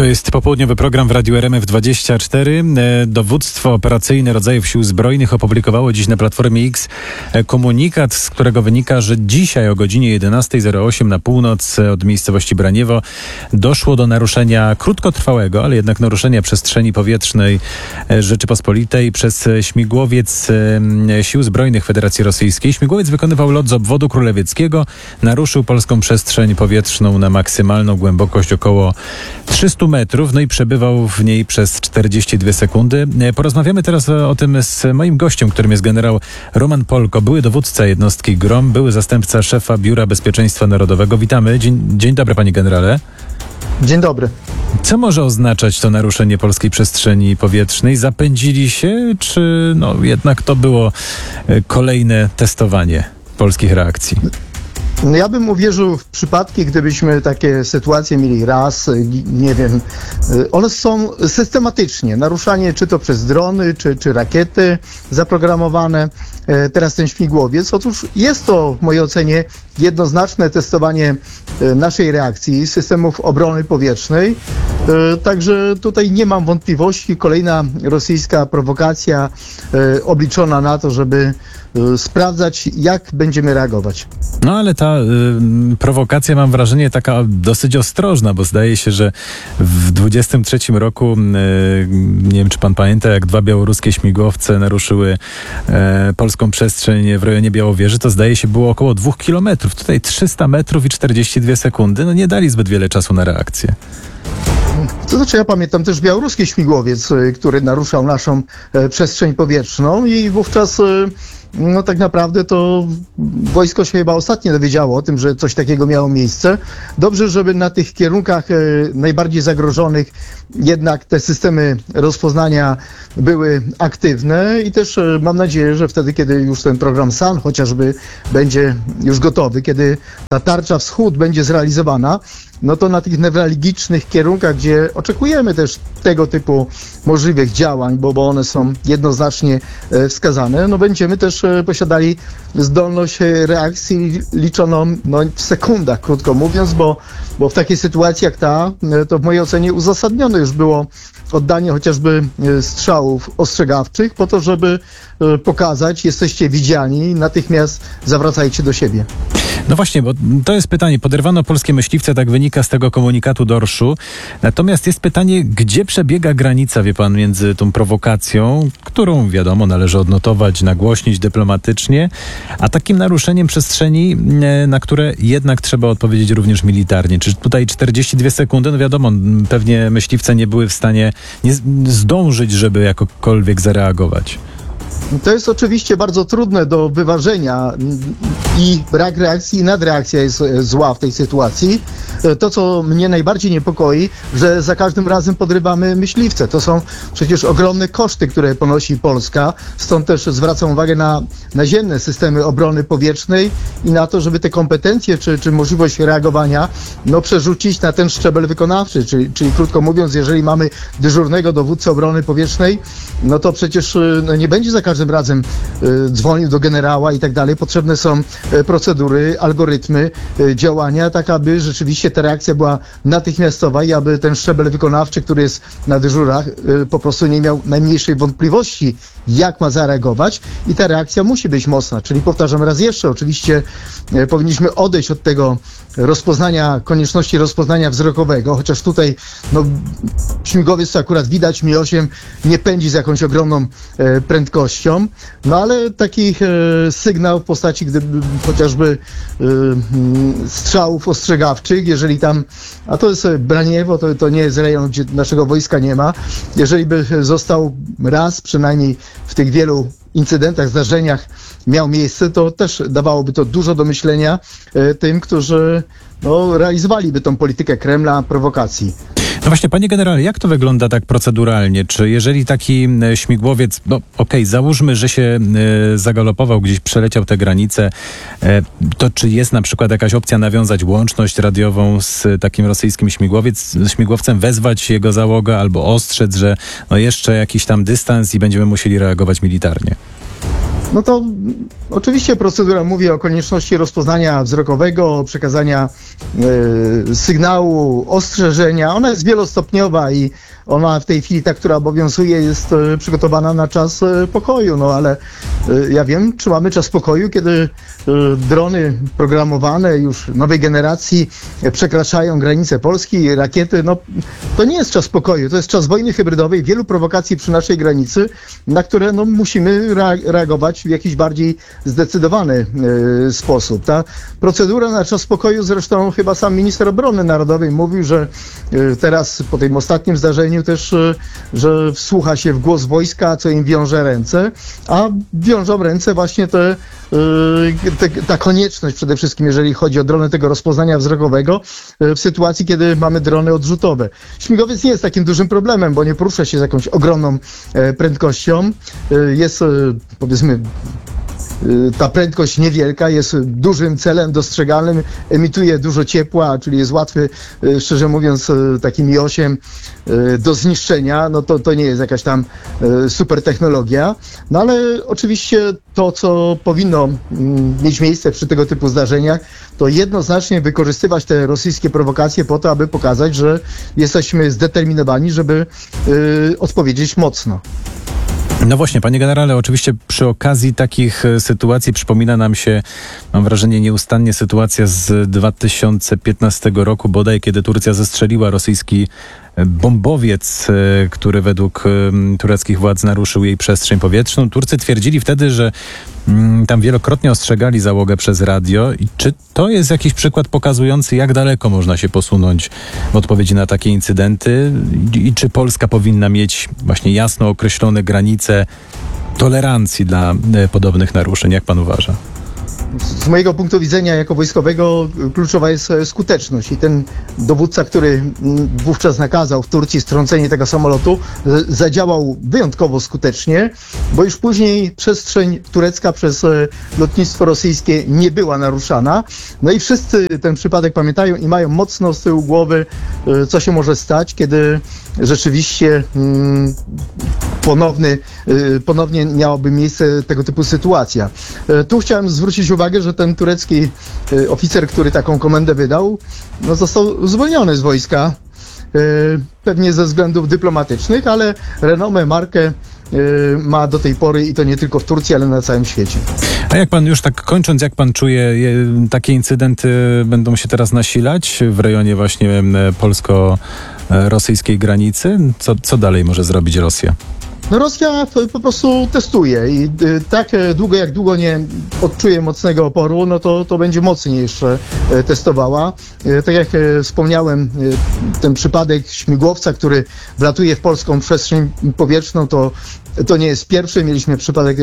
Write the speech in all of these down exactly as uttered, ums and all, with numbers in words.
To jest popołudniowy program w Radiu R M F dwadzieścia cztery. Dowództwo operacyjne rodzajów sił zbrojnych opublikowało dziś na Platformie X komunikat, z którego wynika, że dzisiaj o godzinie jedenasta zero osiem na północ od miejscowości Braniewo doszło do naruszenia krótkotrwałego, ale jednak naruszenia przestrzeni powietrznej Rzeczypospolitej przez śmigłowiec Sił Zbrojnych Federacji Rosyjskiej. Śmigłowiec wykonywał lot z obwodu królewieckiego, naruszył polską przestrzeń powietrzną na maksymalną głębokość około trzysta metrów, no i przebywał w niej przez czterdzieści dwie sekundy. Porozmawiamy teraz o, o tym z moim gościem, którym jest generał Roman Polko, były dowódca jednostki GROM, były zastępca szefa Biura Bezpieczeństwa Narodowego. Witamy. Dzień, dzień dobry, panie generale. Dzień dobry. Co może oznaczać to naruszenie polskiej przestrzeni powietrznej? Zapędzili się, czy no jednak to było kolejne testowanie polskich reakcji? No ja bym uwierzył w przypadki, gdybyśmy takie sytuacje mieli raz, nie wiem, one są systematycznie, naruszanie czy to przez drony, czy, czy rakiety zaprogramowane, teraz ten śmigłowiec. Otóż jest to w mojej ocenie jednoznaczne testowanie naszej reakcji, systemów obrony powietrznej, także tutaj nie mam wątpliwości, kolejna rosyjska prowokacja obliczona na to, żeby sprawdzać, jak będziemy reagować. No ale ta y, prowokacja, mam wrażenie, taka dosyć ostrożna, bo zdaje się, że w dwudziestym trzecim roku, y, nie wiem czy pan pamięta, jak dwa białoruskie śmigłowce naruszyły y, polską przestrzeń w rejonie Białowieży, to zdaje się było około dwóch kilometrów. Tutaj trzysta metrów i czterdzieści dwie sekundy. No nie dali zbyt wiele czasu na reakcję. To znaczy ja pamiętam też białoruski śmigłowiec, który naruszał naszą e, przestrzeń powietrzną i wówczas e, no tak naprawdę to wojsko się chyba ostatnio dowiedziało o tym, że coś takiego miało miejsce. Dobrze, żeby na tych kierunkach e, najbardziej zagrożonych jednak te systemy rozpoznania były aktywne i też e, mam nadzieję, że wtedy, kiedy już ten program S A N chociażby będzie już gotowy, kiedy ta tarcza wschód będzie zrealizowana, no to na tych newralgicznych kierunkach, gdzie oczekujemy też tego typu możliwych działań, bo, bo one są jednoznacznie e, wskazane, no będziemy też e, posiadali zdolność reakcji liczoną no, w sekundach, krótko mówiąc, bo, bo w takiej sytuacji jak ta, e, to w mojej ocenie uzasadnione już było oddanie chociażby e, strzałów ostrzegawczych po to, żeby e, pokazać, jesteście widziani, natychmiast zawracajcie do siebie. No właśnie, bo to jest pytanie. Poderwano polskie myśliwce, tak wynika z tego komunikatu dorszu. Natomiast jest pytanie, gdzie przebiega granica, wie pan, między tą prowokacją, którą wiadomo należy odnotować, nagłośnić dyplomatycznie, a takim naruszeniem przestrzeni, na które jednak trzeba odpowiedzieć również militarnie. Czy tutaj czterdzieści dwie sekundy, no wiadomo, pewnie myśliwce nie były w stanie nie zdążyć, żeby jakokolwiek zareagować. To jest oczywiście bardzo trudne do wyważenia i brak reakcji i nadreakcja jest zła w tej sytuacji. To, co mnie najbardziej niepokoi, że za każdym razem podrywamy myśliwce. To są przecież ogromne koszty, które ponosi Polska. Stąd też zwracam uwagę na naziemne systemy obrony powietrznej i na to, żeby te kompetencje czy, czy możliwość reagowania no, przerzucić na ten szczebel wykonawczy. Czyli, czyli krótko mówiąc, jeżeli mamy dyżurnego dowódcę obrony powietrznej, no to przecież no, nie będzie za każdym razem y, dzwonił do generała i tak dalej. Potrzebne są y, procedury, algorytmy y, działania, tak aby rzeczywiście ta reakcja była natychmiastowa i aby ten szczebel wykonawczy, który jest na dyżurach, y, po prostu nie miał najmniejszej wątpliwości, jak ma zareagować i ta reakcja musi być mocna. Czyli powtarzam raz jeszcze, oczywiście y, powinniśmy odejść od tego rozpoznania, konieczności rozpoznania wzrokowego, chociaż tutaj no, śmigłowiec, co akurat widać, Mi osiem nie pędzi z jakąś ogromną e, prędkością, no ale taki e, sygnał w postaci gdyby chociażby e, strzałów ostrzegawczych, jeżeli tam, a to jest Braniewo, to, to nie jest rejon, gdzie naszego wojska nie ma, jeżeli by został raz przynajmniej w tych wielu incydentach, zdarzeniach miał miejsce, to też dawałoby to dużo do myślenia e, tym, którzy no, realizowaliby tą politykę Kremla, prowokacji. No właśnie, panie generale, jak to wygląda tak proceduralnie? Czy jeżeli taki śmigłowiec, no okej, okay, załóżmy, że się y, zagalopował, gdzieś przeleciał te granice, y, to czy jest na przykład jakaś opcja nawiązać łączność radiową z takim rosyjskim śmigłowiec, śmigłowcem, wezwać jego załogę albo ostrzec, że no jeszcze jakiś tam dystans i będziemy musieli reagować militarnie? no to oczywiście procedura mówi o konieczności rozpoznania wzrokowego, przekazania e, sygnału, ostrzeżenia. Ona jest wielostopniowa i ona w tej chwili, ta, która obowiązuje, jest e, przygotowana na czas e, pokoju. No ale e, ja wiem, czy mamy czas pokoju, kiedy e, drony programowane już nowej generacji e, przekraczają granice Polski, rakiety. No to nie jest czas pokoju, to jest czas wojny hybrydowej, wielu prowokacji przy naszej granicy, na które no, musimy reagować w jakiś bardziej zdecydowany e, sposób. Ta procedura na czas pokoju, zresztą chyba sam minister obrony narodowej mówił, że e, teraz po tym ostatnim zdarzeniu też, e, że wsłucha się w głos wojska, co im wiąże ręce, a wiążą ręce właśnie te, e, te, ta konieczność przede wszystkim, jeżeli chodzi o drony tego rozpoznania wzrokowego, e, w sytuacji, kiedy mamy drony odrzutowe. Śmigłowiec nie jest takim dużym problemem, bo nie porusza się z jakąś ogromną e, prędkością. E, jest, e, powiedzmy, ta prędkość niewielka, jest dużym celem dostrzegalnym, emituje dużo ciepła, czyli jest łatwy, szczerze mówiąc, takim I osiem do zniszczenia. No to, to nie jest jakaś tam super technologia. No ale oczywiście to, co powinno mieć miejsce przy tego typu zdarzeniach, to jednoznacznie wykorzystywać te rosyjskie prowokacje po to, aby pokazać, że jesteśmy zdeterminowani, żeby y, odpowiedzieć mocno. No właśnie, panie generale, oczywiście przy okazji takich sytuacji przypomina nam się, mam wrażenie, nieustannie sytuacja z dwa tysiące piętnastego roku bodaj, kiedy Turcja zestrzeliła rosyjski bombowiec, który według tureckich władz naruszył jej przestrzeń powietrzną. Turcy twierdzili wtedy, że tam wielokrotnie ostrzegali załogę przez radio. I czy to jest jakiś przykład pokazujący, jak daleko można się posunąć w odpowiedzi na takie incydenty? I, i czy Polska powinna mieć właśnie jasno określone granice tolerancji dla podobnych naruszeń? Jak pan uważa? Z mojego punktu widzenia jako wojskowego kluczowa jest skuteczność i ten dowódca, który wówczas nakazał w Turcji strącenie tego samolotu, zadziałał wyjątkowo skutecznie, bo już później przestrzeń turecka przez lotnictwo rosyjskie nie była naruszana. No i wszyscy ten przypadek pamiętają i mają mocno z tyłu głowy, co się może stać, kiedy rzeczywiście hmm, ponowny, ponownie miałaby miejsce tego typu sytuacja. Tu chciałem zwrócić uwagę, że ten turecki oficer, który taką komendę wydał, no został zwolniony z wojska, pewnie ze względów dyplomatycznych, ale renomę, markę ma do tej pory i to nie tylko w Turcji, ale na całym świecie. A jak pan już tak kończąc, jak pan czuje, takie incydenty będą się teraz nasilać w rejonie właśnie polsko-rosyjskiej granicy? Co, co dalej może zrobić Rosja? No Rosja po prostu testuje i tak długo, jak długo nie odczuje mocnego oporu, no to, to będzie mocniej jeszcze testowała. Tak jak wspomniałem, ten przypadek śmigłowca, który wlatuje w polską przestrzeń powietrzną, to to nie jest pierwszy. Mieliśmy przypadek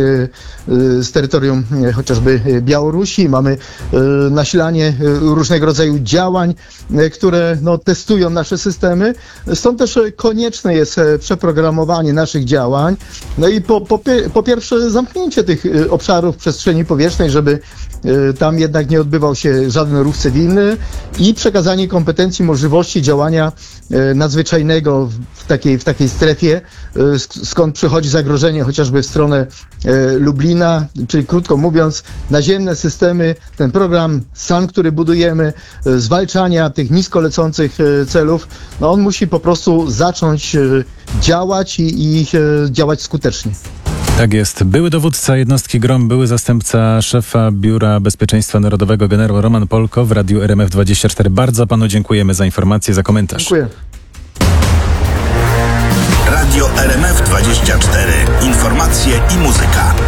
z terytorium chociażby Białorusi. Mamy nasilanie różnego rodzaju działań, które no, testują nasze systemy. Stąd też konieczne jest przeprogramowanie naszych działań. No i po, po, po pierwsze zamknięcie tych obszarów przestrzeni powietrznej, żeby tam jednak nie odbywał się żaden ruch cywilny i przekazanie kompetencji, możliwości działania nadzwyczajnego w takiej, w takiej strefie, skąd przychodzi zagrożenie chociażby w stronę Lublina, czyli krótko mówiąc, naziemne systemy, ten program S A N, który budujemy, zwalczania tych nisko lecących celów, no on musi po prostu zacząć działać i, i działać skutecznie. Tak jest. Były dowódca jednostki GROM, były zastępca szefa Biura Bezpieczeństwa Narodowego generał Roman Polko w Radiu R M F dwadzieścia cztery. Bardzo panu dziękujemy za informację, za komentarz. Dziękuję. Radio R M F dwadzieścia cztery. Informacje i muzyka.